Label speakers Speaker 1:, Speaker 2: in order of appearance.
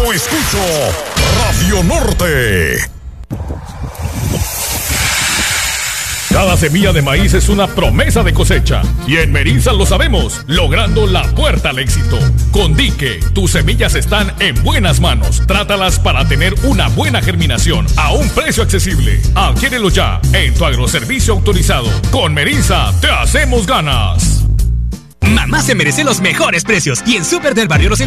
Speaker 1: Yo escucho Radio Norte. Cada semilla de maíz es una promesa de cosecha. Y en Merinza lo sabemos, logrando la puerta al éxito. Con Dique, tus semillas están en buenas manos. Trátalas para tener una buena germinación a un precio accesible. Adquiérelo ya en tu agroservicio autorizado. Con Merinza te hacemos ganas.
Speaker 2: Mamá se merece los mejores precios y en Súper del Barrio Los